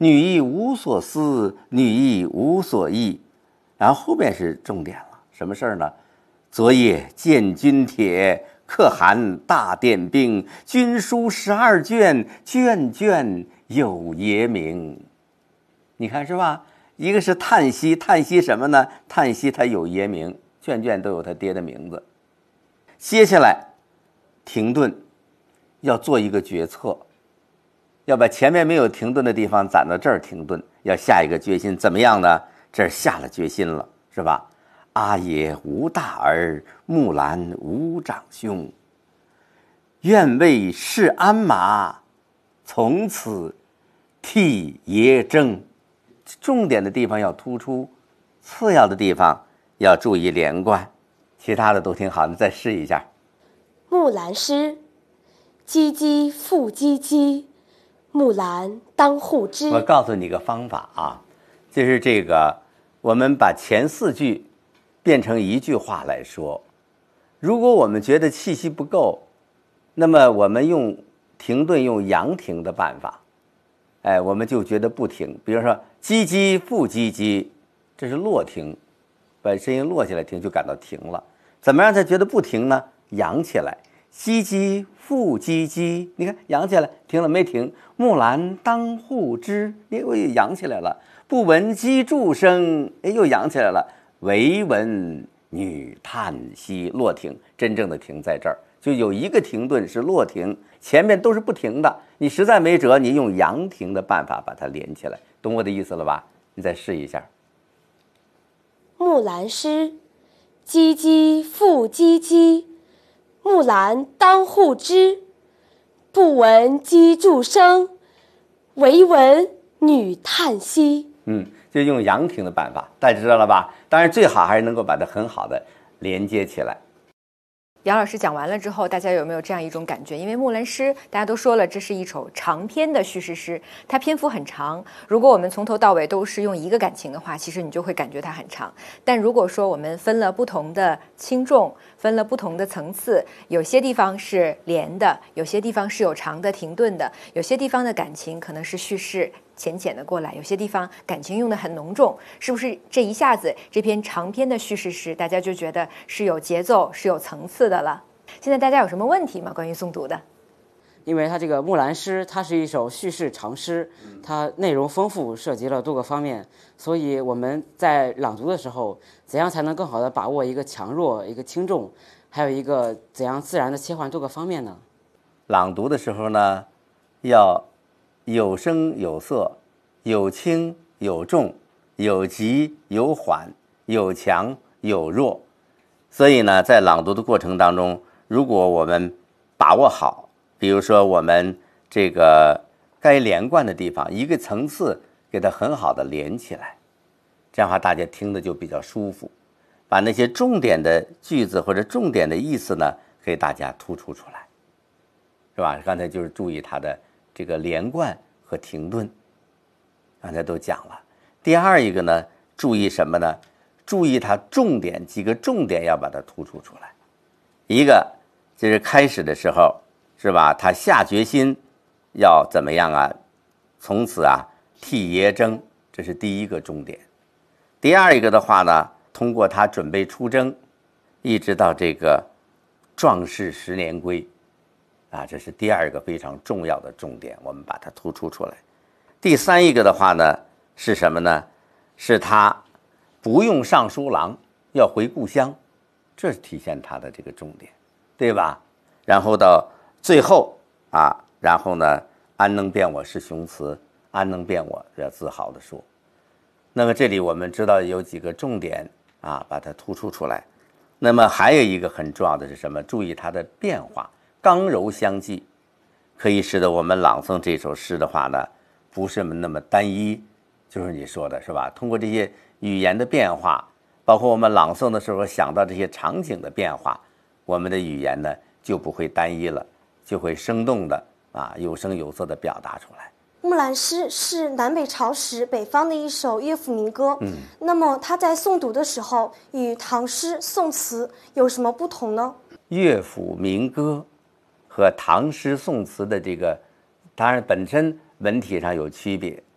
女亦无所思，女亦无所忆。然后后面是重点了，什么事儿呢？昨夜见军帖，可汗大点兵，军书12卷，卷卷有爷名。你看是吧？一个是叹息，叹息什么呢？叹息他有爷名，卷卷都有他爹的名字。接下来停顿，要做一个决策，要把前面没有停顿的地方攒到这儿停顿，要下一个决心，怎么样呢？这儿下了决心了，是吧？阿爷无大儿，木兰无长兄，愿为市鞍马，从此替爷征。重点的地方要突出，次要的地方要注意连贯，其他的都挺好，你再试一下。 木兰诗，唧唧复唧唧，木兰当户织。 我告诉你个方法啊，就是这个，我们把前4句变成一句话来说。如果我们觉得气息不够，那么我们用停顿，用扬停的办法，我们就觉得不停。比如说唧唧复唧唧，这是落停，把声音落下来停，就感到停了。怎么让他觉得不停呢？扬起来，唧唧复唧唧，你看扬起来，停了没停？木兰当户织，又扬起来了。不闻机杼声，又扬起来了。惟闻女叹息，落停，真正的停在这儿，就有一个停顿是落停，前面都是不停的。你实在没辙，你用扬停的办法把它连起来，懂我的意思了吧？你再试一下。 木兰诗，唧唧复唧唧，木兰当户织。不闻机杼声，惟闻女叹息。 就用扬停的办法，大家知道了吧？当然最好还是能够把它很好的连接起来。 杨老师讲完了之后，大家有没有这样一种感觉？因为木兰诗大家都说了，这是一首长篇的叙事诗，它篇幅很长。如果我们从头到尾都是用一个感情的话，其实你就会感觉它很长。但如果说我们分了不同的轻重，分了不同的层次，有些地方是连的，有些地方是有长的停顿的，有些地方的感情可能是叙事浅浅的过来，有些地方感情用得很浓重，是不是这一下子这篇长篇的叙事诗大家就觉得是有节奏是有层次的了？现在大家有什么问题吗？关于诵读的？ 因为它这个木兰诗，它是一首叙事长诗，它内容丰富，涉及了多个方面，所以我们在朗读的时候，怎样才能更好的把握一个强弱、一个轻重，还有一个怎样自然的切换多个方面呢？ 朗读的时候呢，要有声有色，有轻有重，有急有缓，有强有弱。所以呢，在朗读的过程当中，如果我们把握好，比如说我们这个该连贯的地方，一个层次给它很好的连起来，这样的话大家听的就比较舒服，把那些重点的句子或者重点的意思呢，给大家突出出来，是吧？刚才就是注意它的这个连贯和停顿，刚才都讲了。第二一个呢，注意什么呢？注意它重点，几个重点要把它突出出来。一个就是开始的时候，是吧？他下决心要怎么样啊？从此啊，替爷征，这是第一个重点。第二一个的话呢，通过他准备出征，一直到这个壮士10年归，啊，这是第二个非常重要的重点，我们把它突出出来。第三一个的话呢，是什么呢？是他不用上书郎，要回故乡，这是体现他的这个重点，对吧？然后到最后啊，然后呢，安能辨我是雄雌，安能辨我，要自豪地说。那么这里我们知道有几个重点啊，把它突出出来。那么还有一个很重要的是什么？注意它的变化，刚柔相济，可以使得我们朗诵这首诗的话呢，不是那么单一，就是你说的是吧？通过这些语言的变化，包括我们朗诵的时候想到这些场景的变化，我们的语言呢就不会单一了，就会生动的啊，有声有色的表达出来。 木兰诗是南北朝时北方的一首乐府民歌。那么它在诵读的时候与唐诗宋词有什么不同呢？ 乐府民歌和唐诗宋词的这个，当然本身文体上有区别，